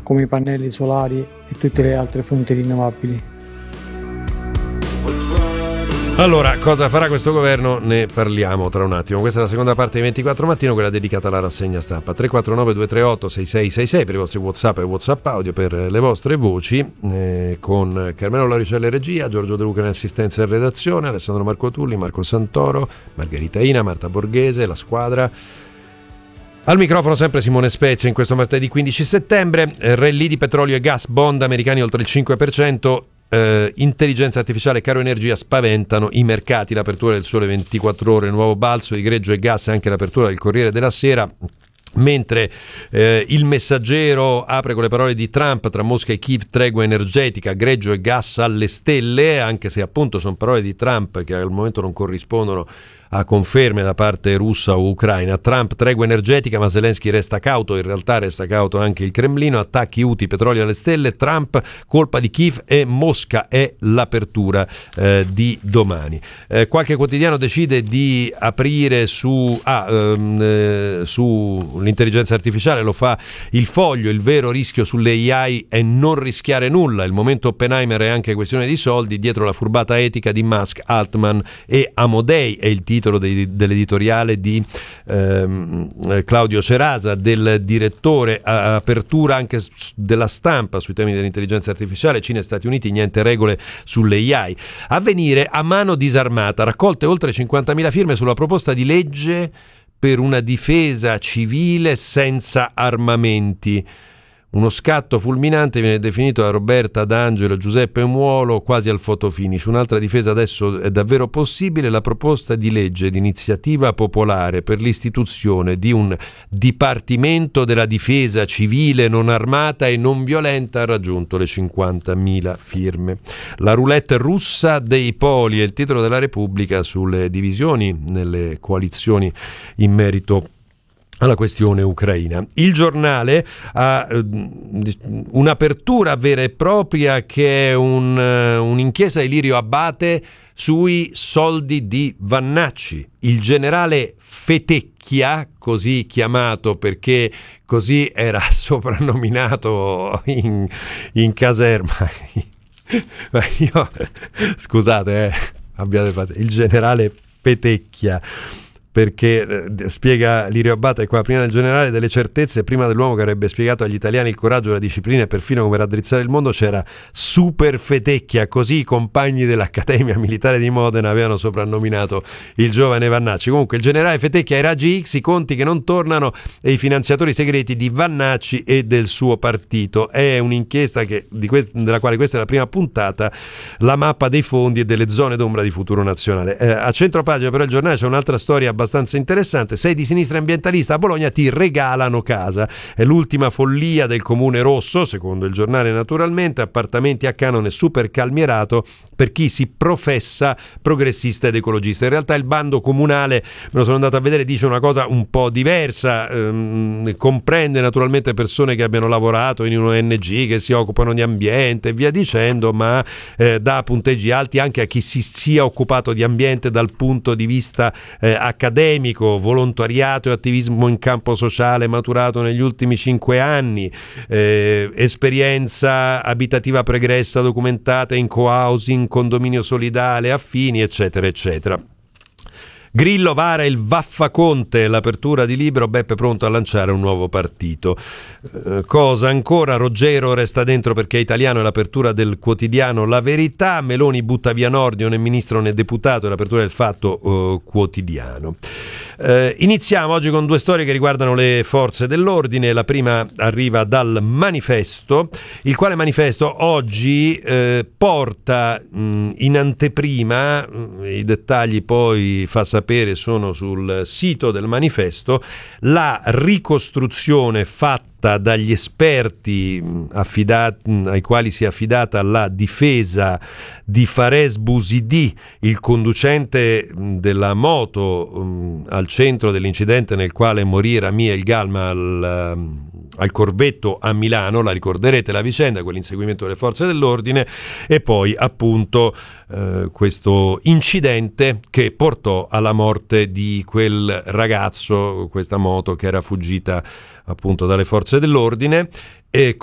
come i pannelli solari e tutte le altre fonti rinnovabili. Allora, cosa farà questo governo? Ne parliamo tra un attimo. Questa è la seconda parte di 24 Mattino, quella dedicata alla rassegna stampa. 349-238-6666 per i vostri WhatsApp e WhatsApp audio, per le vostre voci, con Carmelo Lauricella in regia, Giorgio De Luca in assistenza e redazione, Alessandro Marco Tulli, Marco Santoro, Margherita Ina, Marta Borghese, la squadra. Al microfono sempre Simone Spezia in questo martedì 15 settembre. Rally di petrolio e gas, bond americani oltre il 5%. Intelligenza artificiale e caro energia spaventano i mercati. L'apertura del Sole 24 Ore, nuovo balzo di greggio e gas e anche l'apertura del Corriere della Sera. Mentre il Messaggero apre con le parole di Trump: tra Mosca e Kiev tregua energetica, greggio e gas alle stelle, anche se appunto sono parole di Trump che al momento non corrispondono a conferme da parte russa o ucraina. Trump: tregua energetica, ma Zelensky resta cauto. In realtà resta cauto anche il Cremlino. Attacchi Houthi, petrolio alle stelle. Trump: colpa di Kiev e Mosca è l'apertura di domani. Qualche quotidiano decide di aprire sull'intelligenza artificiale. Lo fa Il Foglio: il vero rischio sulle AI è non rischiare nulla. Il momento Oppenheimer è anche questione di soldi. Dietro la furbata etica di Musk, Altman e Amodei è il titolo dell'editoriale di Claudio Cerasa, del direttore. Apertura anche della Stampa sui temi dell'intelligenza artificiale. Cina e Stati Uniti, niente regole sulle AI. Avvenire: a mano disarmata, raccolte oltre 50.000 firme sulla proposta di legge per una difesa civile senza armamenti. Uno scatto fulminante viene definito da Roberta D'Angelo e Giuseppe Muolo quasi al fotofinish. Un'altra difesa adesso è davvero possibile: la proposta di legge d'iniziativa popolare per l'istituzione di un Dipartimento della Difesa Civile non armata e non violenta ha raggiunto le 50.000 firme. La roulette russa dei poli è il titolo della Repubblica sulle divisioni nelle coalizioni in merito alla questione ucraina. Il Giornale ha un'apertura vera e propria che è un'inchiesta di Lirio Abbate sui soldi di Vannacci. Il generale Fetecchia, così chiamato perché così era soprannominato in caserma. Scusate, abbiate fatto il generale Fetecchia, perché spiega Lirio Abbate qua: prima del generale delle certezze, prima dell'uomo che avrebbe spiegato agli italiani il coraggio, la disciplina e perfino come raddrizzare il mondo, c'era Super Fetecchia. Così i compagni dell'Accademia Militare di Modena avevano soprannominato il giovane Vannacci. Comunque il generale Fetecchia, i raggi X, i conti che non tornano e i finanziatori segreti di Vannacci e del suo partito. È un'inchiesta della quale questa è la prima puntata, la mappa dei fondi e delle zone d'ombra di Futuro Nazionale. A centropagina però il Giornale c'è un'altra storia abbastanza interessante: sei di sinistra ambientalista, a Bologna ti regalano casa. È l'ultima follia del Comune Rosso, secondo il Giornale naturalmente. Appartamenti a canone super calmierato per chi si professa progressista ed ecologista. In realtà il bando comunale, me lo sono andato a vedere, dice una cosa un po' diversa. Comprende naturalmente persone che abbiano lavorato in un ONG, che si occupano di ambiente e via dicendo, ma dà punteggi alti anche a chi si sia occupato di ambiente dal punto di vista accademico, volontariato e attivismo in campo sociale maturato negli ultimi 5 anni, esperienza abitativa pregressa documentata in co-housing, condominio solidale, affini, eccetera eccetera. Grillo vara il Vaffaconte, l'apertura di Libero, Beppe pronto a lanciare un nuovo partito. Cosa ancora? Ruggero resta dentro perché è italiano, è l'apertura del quotidiano La Verità. Meloni butta via Nordio, né ministro né deputato, è l'apertura del Fatto Quotidiano. Iniziamo oggi con due storie che riguardano le forze dell'ordine. La prima arriva dal Manifesto, il quale manifesto oggi porta in anteprima, i dettagli poi fa sapere sono sul sito del Manifesto, la ricostruzione fatta dagli esperti ai quali si è affidata la difesa di Fares Bouzidi, il conducente della moto al centro dell'incidente nel quale morì Rami El Galma al Corvetto a Milano. La ricorderete la vicenda, quell'inseguimento delle forze dell'ordine, e poi appunto questo incidente che portò alla morte di quel ragazzo, questa moto che era fuggita appunto dalle forze dell'ordine. E